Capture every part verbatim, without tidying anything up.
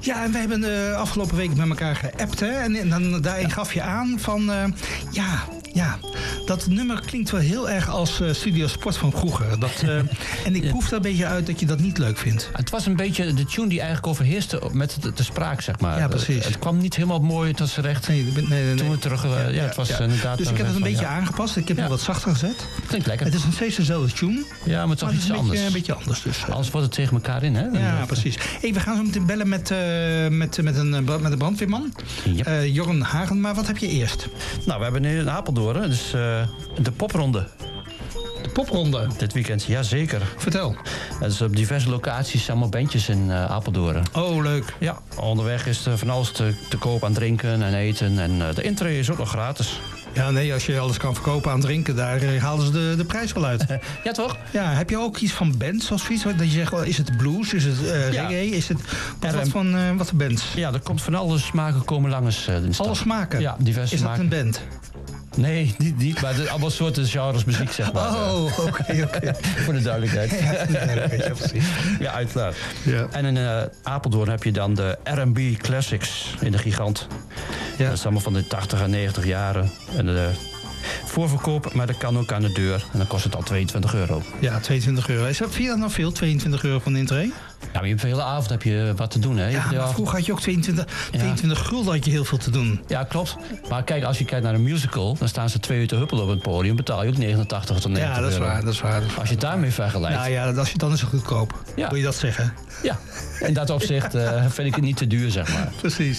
Ja, en we hebben de uh, afgelopen week met elkaar geappt, hè. En, en dan daarin gaf je aan van, uh, ja, ja, dat nummer klinkt wel heel erg als uh, Studio Sport van vroeger. Dat, uh, en ik proef er een beetje uit dat je dat niet leuk vindt. Het was een beetje de tune die eigenlijk overheerste met de, de spraak, zeg maar. Ja, precies. Het, het kwam niet helemaal mooi tot z'n recht. Nee, nee, nee, nee. Toen we terug, uh, ja, ja, het was ja. inderdaad... Dus ik heb het een van, beetje ja. aangepast. Ik heb ja. het wat zachter gezet. Klinkt lekker. Het is nog steeds dezelfde tune. Ja, maar het is toch iets een anders. Beetje, een beetje anders dus. Alles wordt het tegen elkaar in, hè? Ja, uh, precies. Hey, we gaan zo meteen bellen met, uh, met, met, een, met een brandweerman. Yep. Uh, Jorn Hagen, maar wat heb je eerst? Nou, we hebben nu in Apeldoorn, dus uh, de popronde. De popronde? Dit weekend, ja zeker. Vertel. Dat is op diverse locaties, allemaal bandjes in uh, Apeldoorn. Oh, leuk. Ja, onderweg is er van alles te, te koop aan drinken en eten. En uh, de intree is ook nog gratis. Ja, nee, als je alles kan verkopen aan drinken, daar uh, halen ze de, de prijs wel uit. Ja, toch? Ja, heb je ook iets van bands of iets? Dat je zegt, oh, is het blues, is het uh, ja. reggae, is het... Wat, wat van, uh, wat voor bands? Ja, er komt van alle smaken komen langs. Uh, alle smaken? Ja, diverse is smaken. Is dat een band? Nee, niet, niet maar de, allemaal soorten genres muziek, zeg maar. Oh, oké, okay, oké. Okay. Voor de duidelijkheid. Ja, voor de duidelijkheid, ja, precies. Ja, uiteraard. Ja. En in uh, Apeldoorn heb je dan de R en B Classics in de Gigant. Ja. Dat is allemaal van de tachtig en negentig jaren. En de voorverkoop, maar dat kan ook aan de deur. En dan kost het al tweeëntwintig euro. Ja, tweeëntwintig euro. Is dat, vind je dat nou veel, tweeëntwintig euro van de intree? Ja, maar je hebt de hele avond heb je wat te doen, hè? Ja, maar vroeger had je ook tweeëntwintig, tweeëntwintig ja. gulden had je heel veel te doen. Ja, klopt. Maar kijk, als je kijkt naar een musical, dan staan ze twee uur te huppelen op het podium. Betaal je ook negenentachtig tot negentig ja, dat is euro. Waar, dat is waar. Dat is waar. Als je het daarmee vergelijkt. Nou ja, als je, dan is het goedkoop. Ja. Wil je dat zeggen? Ja, in dat opzicht uh, vind ik het niet te duur, zeg maar. Precies.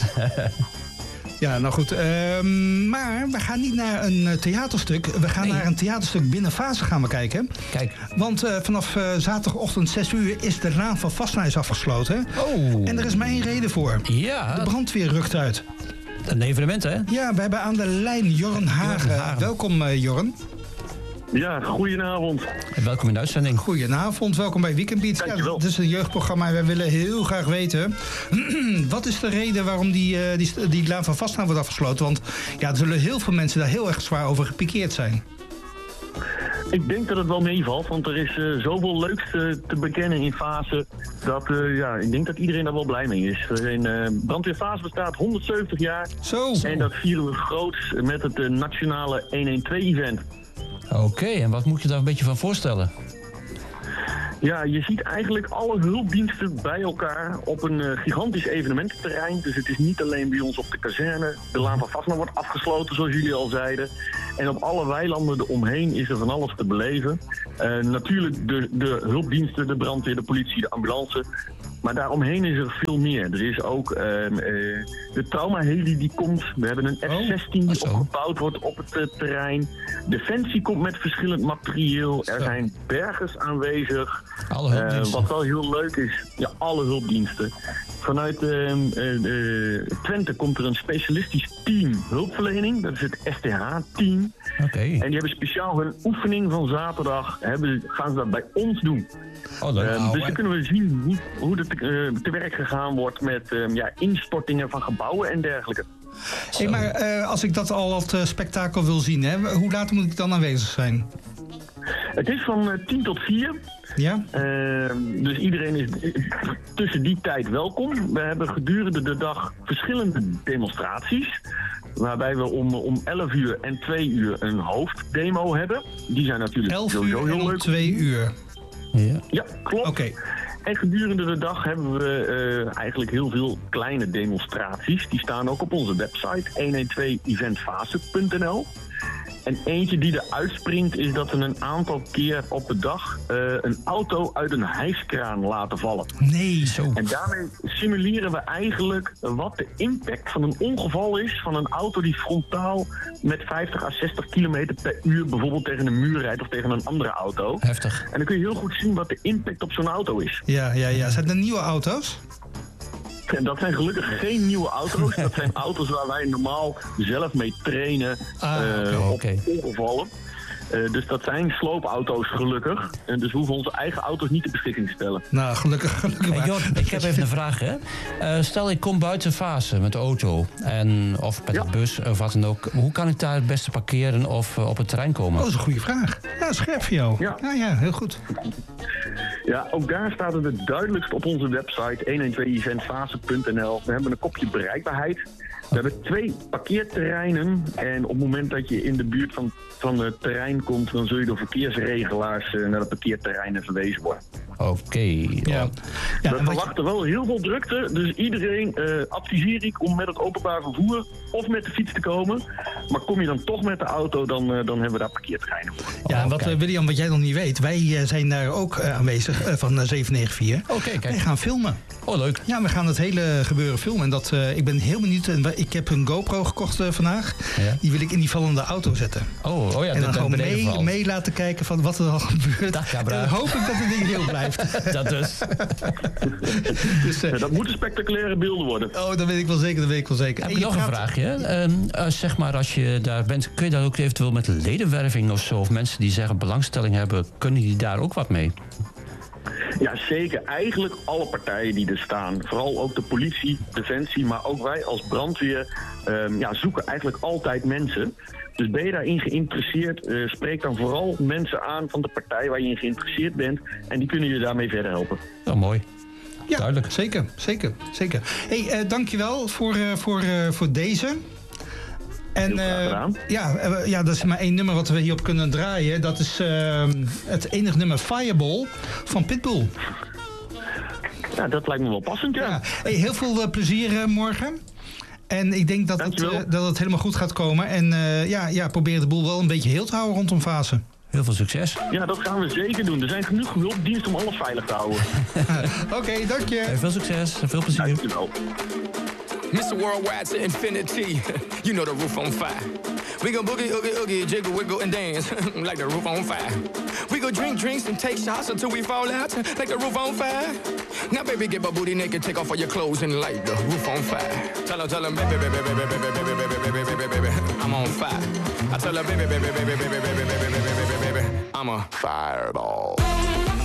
Ja, nou goed. Uh, maar we gaan niet naar een theaterstuk. We gaan nee. naar een theaterstuk binnen Fase gaan we kijken. Kijk. Want uh, vanaf uh, zaterdagochtend zes uur is de Laan van Vastnijs afgesloten. Oh. En er is maar één reden voor. Ja. De brandweer rukt uit. Een evenement, hè? Ja, we hebben aan de lijn Jorn Hagen. Jorn Hagen. Welkom, uh, Jorn. Ja, goedenavond. En welkom in de uitzending. Goedenavond, welkom bij Weekend Beat. Ja, het is een jeugdprogramma en wij willen heel graag weten... wat is de reden waarom die, uh, die, die Laan van Vastnijs wordt afgesloten? Want ja, er zullen heel veel mensen daar heel erg zwaar over gepikeerd zijn. Ik denk dat het wel meevalt, want er is uh, zoveel leuks uh, te bekennen in Fase... dat uh, ja, ik denk dat iedereen daar wel blij mee is. In, uh, Brandweer Fase bestaat honderdzeventig jaar. Zo. En dat vieren we groots met het uh, nationale honderdtwaalf-event. Oké, okay, en wat moet je daar een beetje van voorstellen? Ja, je ziet eigenlijk alle hulpdiensten bij elkaar op een uh, gigantisch evenemententerrein. Dus het is niet alleen bij ons op de kazerne. De Laan van Vastnijs wordt afgesloten, zoals jullie al zeiden. En op alle weilanden eromheen is er van alles te beleven. Uh, natuurlijk de, de hulpdiensten, de brandweer, de politie, de ambulance. Maar daaromheen is er veel meer. Er is ook uh, uh, de traumaheli die komt. We hebben een F zestien die oh, opgebouwd wordt op het uh, terrein. Defensie komt met verschillend materieel. Er zijn bergers aanwezig. Alle hulpdiensten. Uh, wat wel heel leuk is, ja, alle hulpdiensten. Vanuit uh, uh, Twente komt er een specialistisch team hulpverlening. Dat is het S T H-team. Okay. En die hebben speciaal hun oefening van zaterdag, hebben, gaan ze dat bij ons doen. Oh, leuk. Uh, dus dan kunnen we zien hoe, hoe het uh, te werk gegaan wordt met uh, ja, instortingen van gebouwen en dergelijke. Hey, maar uh, als ik dat al het uh, spektakel wil zien, hè, hoe laat moet ik dan aanwezig zijn? Het is van uh, tien tot vier. Ja? Uh, dus iedereen is tussen die tijd welkom. We hebben gedurende de dag verschillende demonstraties. Waarbij we om, om elf uur en twee uur een hoofddemo hebben. Die zijn natuurlijk sowieso heel leuk. elf uur en twee uur. Ja, ja klopt. Oké. Okay. En gedurende de dag hebben we uh, eigenlijk heel veel kleine demonstraties. Die staan ook op onze website honderdtwaalf eventfase punt n l. En eentje die er uitspringt is dat we een aantal keer op de dag uh, een auto uit een hijskraan laten vallen. Nee, zo. En daarmee simuleren we eigenlijk wat de impact van een ongeval is van een auto die frontaal met vijftig à zestig kilometer per uur bijvoorbeeld tegen een muur rijdt of tegen een andere auto. Heftig. En dan kun je heel goed zien wat de impact op zo'n auto is. Ja, ja, ja. Zijn dat nieuwe auto's? En dat zijn gelukkig geen nieuwe auto's. Dat zijn auto's waar wij normaal zelf mee trainen ah, uh, okay, op okay. ongevallen. Uh, dus dat zijn sloopauto's gelukkig. En dus we hoeven onze eigen auto's niet ter beschikking te stellen. Nou, gelukkig. gelukkig hey, Jord, ik heb even een vraag. Hè? Uh, stel, ik kom buiten Fase met de auto. En, of met ja. de bus of wat dan ook. Hoe kan ik daar het beste parkeren of uh, op het terrein komen? Oh, dat is een goede vraag. Ja, scherp voor jou. Ja, ja, ja heel goed. Ja, ook daar staat het het duidelijkst op onze website honderdtwaalf event fase punt n l. We hebben een kopje bereikbaarheid. We hebben twee parkeerterreinen en op het moment dat je in de buurt van, van het terrein komt, dan zul je door verkeersregelaars uh, naar de parkeerterreinen verwezen worden. Oké. Okay. Ja. Ja, we verwachten je... wel heel veel drukte, dus iedereen uh, adviseer ik om met het openbaar vervoer of met de fiets te komen. Maar kom je dan toch met de auto, dan, uh, dan hebben we daar parkeerterreinen voor. Ja, en wat, uh, William, wat jij nog niet weet, wij uh, zijn daar ook uh, aanwezig uh, van uh, zeven negen vier. Oké, okay, kijk. Wij gaan filmen. Oh, leuk. Ja, we gaan het hele gebeuren filmen. En dat, uh, ik ben heel benieuwd. Ik heb een GoPro gekocht uh, vandaag. Ja. Die wil ik in die vallende auto zetten. Oh, oh ja, en dan gewoon mee, mee laten kijken van wat er al gebeurt. Dag, en dan hoop ik dat het ding heel blijft. Dat dus. dus uh, ja, dat moeten spectaculaire beelden worden. Oh, dat weet ik wel zeker. Dat weet ik wel zeker. Heb je nog praat... een vraagje? Uh, uh, zeg maar, als je daar bent, kun je daar ook eventueel met ledenwerving of zo? Of mensen die zeggen belangstelling hebben, kunnen die daar ook wat mee? Ja, zeker. Eigenlijk alle partijen die er staan. Vooral ook de politie, defensie, maar ook wij als brandweer um, ja, zoeken eigenlijk altijd mensen. Dus ben je daarin geïnteresseerd, uh, spreek dan vooral mensen aan van de partij waar je in geïnteresseerd bent. En die kunnen je daarmee verder helpen. Oh, mooi. Ja, duidelijk. Zeker, zeker, zeker. Hey, uh, dankjewel voor, uh, voor, uh, voor deze. En uh, ja, uh, ja, dat is maar één nummer wat we hierop kunnen draaien. Dat is uh, het enige nummer Fireball van Pitbull. Ja, dat lijkt me wel passend, ja. ja. Hey, heel veel uh, plezier uh, morgen. En ik denk dat het, uh, dat het helemaal goed gaat komen. En uh, ja, ja, probeer de boel wel een beetje heel te houden rondom Vaassen. Heel veel succes. Ja, dat gaan we zeker doen. Er zijn genoeg hulpdiensten om alles veilig te houden. Oké, okay, dank je. Hey, veel succes en veel plezier. Dankjewel. Mister Worldwide to infinity, you know the roof on fire. We go boogie, oogie, oogie, jiggle, wiggle, and dance like the roof on fire. We go drink drinks and take shots until we fall out like the roof on fire. Now baby, get my booty naked, take off all your clothes and light the roof on fire. Tell her, tell her, baby, baby, baby, baby, baby, baby, baby, baby, baby, I'm on fire. I tell her, baby, baby, baby, baby, baby, baby, baby, baby, baby, I'm a fireball.